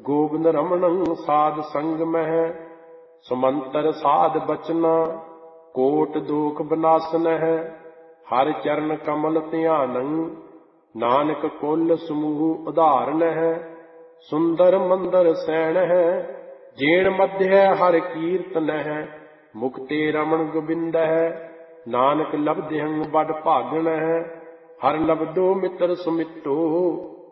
ਗੋਬਿੰਦ ਰਮਣੰ ਸਾਧ ਸੰਗ ਮਹਿ, ਸੁਮੰਤਰ ਸਾਧ ਬਚਨਾ ਕੋਟ ਦੋਖ ਬਨਾਸਨ ਹੈ। ਹਰਿ ਚਰਨ ਕਮਲ ਧਿਆਨੰ ਨਾਨਕ ਕੁਲ ਸਮੂਹ ਉਧਾਰਨ ਹੈ। ਸੁੰਦਰ ਮੰਦਰ ਸੈਣ ਹੈ ਜੇਣ ਮਧਿਐ ਹਰਿ ਕੀਰਤਨ ਹੈ। ਮੁਕਤੇ ਰਮਣ ਗੋਬਿੰਦ ਹੈ ਨਾਨਕ ਲਬਧਿਅੰ ਬਡ ਭਾਗਣ ਹੈ। ਹਰਿ ਲਬਦੋ ਮਿੱਤਰ ਸੁਮਿੱਤੋ